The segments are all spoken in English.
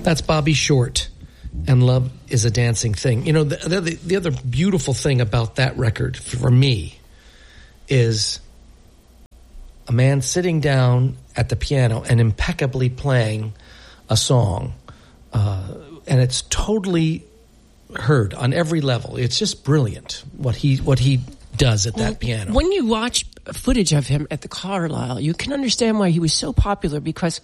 That's Bobby Short, and Love is a Dancing Thing. You know, the other beautiful thing about that record for me is a man sitting down at the piano and impeccably playing a song, and it's totally heard on every level. It's just brilliant what he does at that piano. When you watch footage of him at the Carlisle, you can understand why he was so popular, because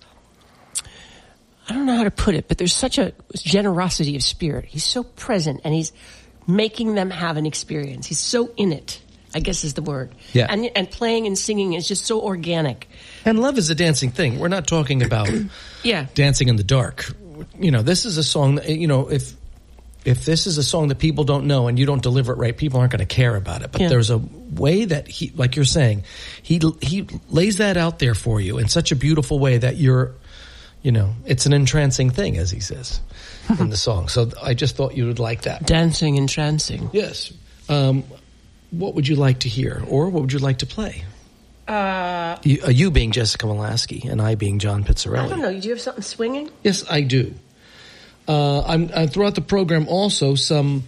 I don't know how to put it, but there's such a generosity of spirit. He's so present, and he's making them have an experience. He's so in it, I guess is the word. Yeah. And playing and singing is just so organic. And Love is a Dancing Thing. We're not talking about Dancing in the Dark. You know, this is a song that, you know, if this is a song that people don't know and you don't deliver it right, people aren't going to care about it. But there's a way that he, like you're saying, he lays that out there for you in such a beautiful way that you're, you know, it's an entrancing thing, as he says in the song. So I just thought you would like that. Dancing, entrancing. Yes. What would you like to hear, or what would you like to play? You being Jessica Molaski and I being John Pizzarelli. I don't know. Do you have something swinging? Yes, I do. I'm throughout the program also some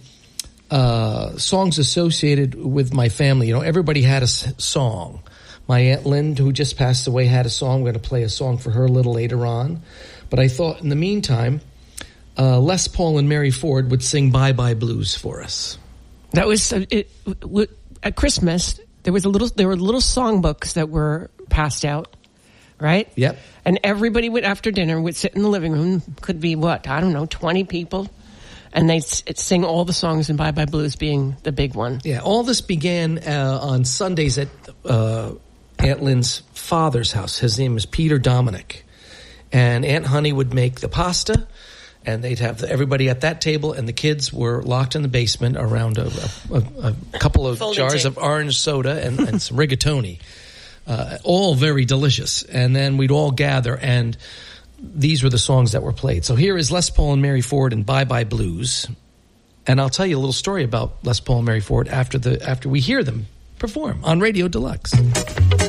songs associated with my family. You know, everybody had a song. My Aunt Lynn, who just passed away, had a song. We're going to play a song for her a little later on. But I thought in the meantime, Les Paul and Mary Ford would sing Bye Bye Blues for us. That was at Christmas. There were little songbooks that were passed out, right? Yep. And everybody would, after dinner, would sit in the living room. Could be 20 people, and they'd sing all the songs, and Bye Bye Blues being the big one. Yeah. All this began on Sundays at Aunt Lynn's father's house. His name is Peter Dominic, and Aunt Honey would make the pasta. And they'd have everybody at that table, and the kids were locked in the basement around a couple of jars of orange soda and some rigatoni, all very delicious. And then we'd all gather, and these were the songs that were played. So here is Les Paul and Mary Ford and Bye Bye Blues. And I'll tell you a little story about Les Paul and Mary Ford after we hear them perform on Radio Deluxe.